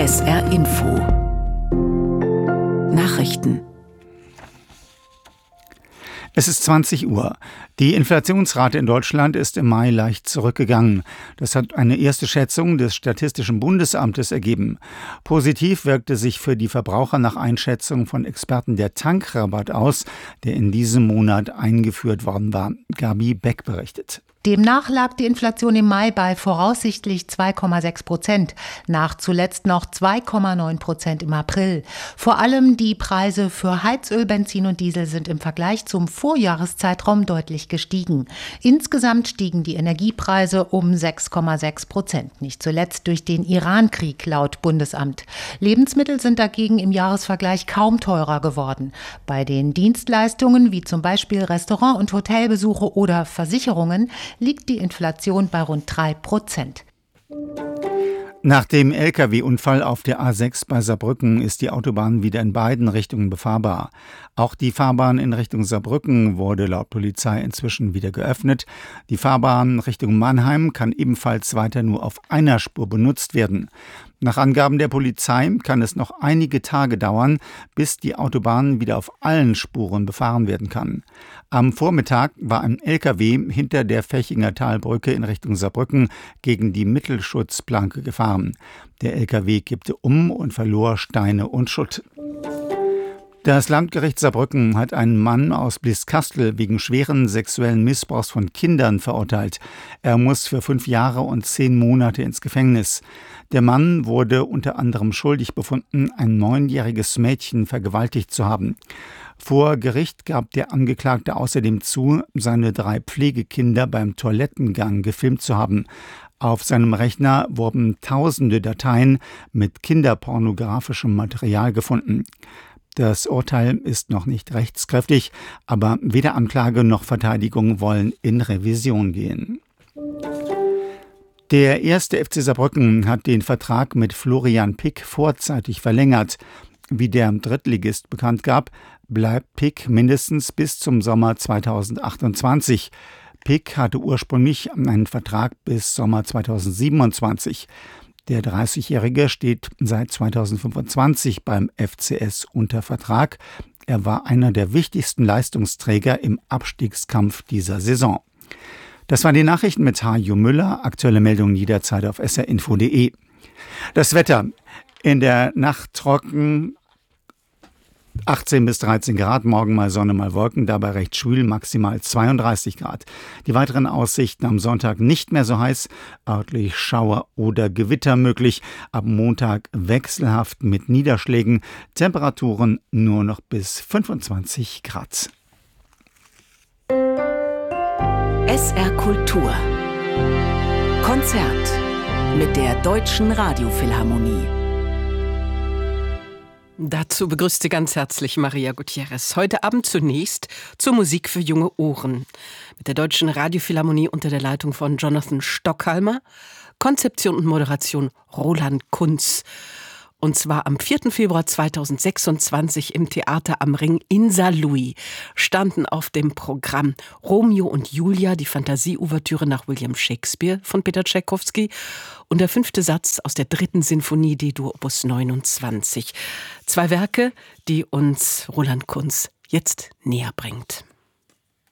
SR Info Nachrichten. Es ist 20 Uhr. Die Inflationsrate in Deutschland ist im Mai leicht zurückgegangen. Das hat eine erste Schätzung des Statistischen Bundesamtes ergeben. Positiv wirkte sich für die Verbraucher nach Einschätzung von Experten der Tankrabatt aus, der in diesem Monat eingeführt worden war. Gabi Beck berichtet. Demnach lag die Inflation im Mai bei voraussichtlich 2,6%, nach zuletzt noch 2,9% im April. Vor allem die Preise für Heizöl, Benzin und Diesel sind im Vergleich zum Vorjahreszeitraum deutlich gestiegen. Insgesamt stiegen die Energiepreise um 6,6%, nicht zuletzt durch den Iran-Krieg laut Bundesamt. Lebensmittel sind dagegen im Jahresvergleich kaum teurer geworden. Bei den Dienstleistungen wie zum Beispiel Restaurant- und Hotelbesuche oder Versicherungen liegt die Inflation bei rund 3%. Nach dem Lkw-Unfall auf der A6 bei Saarbrücken ist die Autobahn wieder in beiden Richtungen befahrbar. Auch die Fahrbahn in Richtung Saarbrücken wurde laut Polizei inzwischen wieder geöffnet. Die Fahrbahn Richtung Mannheim kann ebenfalls weiter nur auf einer Spur benutzt werden. Nach Angaben der Polizei kann es noch einige Tage dauern, bis die Autobahn wieder auf allen Spuren befahren werden kann. Am Vormittag war ein Lkw hinter der Fechinger Talbrücke in Richtung Saarbrücken gegen die Mittelschutzplanke gefahren. Der Lkw kippte um und verlor Steine und Schutt. Das Landgericht Saarbrücken hat einen Mann aus Blieskastel wegen schweren sexuellen Missbrauchs von Kindern verurteilt. Er muss für 5 Jahre und 10 Monate ins Gefängnis. Der Mann wurde unter anderem schuldig befunden, ein 9-jähriges Mädchen vergewaltigt zu haben. Vor Gericht gab der Angeklagte außerdem zu, seine 3 Pflegekinder beim Toilettengang gefilmt zu haben. Auf seinem Rechner wurden tausende Dateien mit kinderpornografischem Material gefunden. Das Urteil ist noch nicht rechtskräftig, aber weder Anklage noch Verteidigung wollen in Revision gehen. Der 1. FC Saarbrücken hat den Vertrag mit Florian Pick vorzeitig verlängert. Wie der Drittligist bekannt gab, bleibt Pick mindestens bis zum Sommer 2028. Pick hatte ursprünglich einen Vertrag bis Sommer 2027. Der 30-Jährige steht seit 2025 beim FCS unter Vertrag. Er war einer der wichtigsten Leistungsträger im Abstiegskampf dieser Saison. Das waren die Nachrichten mit Hajo Müller. Aktuelle Meldungen jederzeit auf srinfo.de. Das Wetter: in der Nacht trocken, 18 bis 13 Grad, morgen mal Sonne, mal Wolken, dabei recht schwül, maximal 32 Grad. Die weiteren Aussichten: am Sonntag nicht mehr so heiß, örtlich Schauer oder Gewitter möglich. Ab Montag wechselhaft mit Niederschlägen, Temperaturen nur noch bis 25 Grad. SR Kultur Konzert mit der Deutschen Radiophilharmonie. Dazu begrüßt Sie ganz herzlich Maria Gutierrez. Heute Abend zunächst zur Musik für junge Ohren. Mit der Deutschen Radiophilharmonie unter der Leitung von Jonathan Stockhalmer. Konzeption und Moderation Roland Kunz. Und zwar am 4. Februar 2026 im Theater am Ring in Saarlouis standen auf dem Programm Romeo und Julia, die Fantasie-Ouvertüre nach William Shakespeare von Peter Tschaikowski und der 5. Satz aus der 3. Sinfonie D-Dur Opus 29. 2 Werke, die uns Roland Kunz jetzt näher bringt.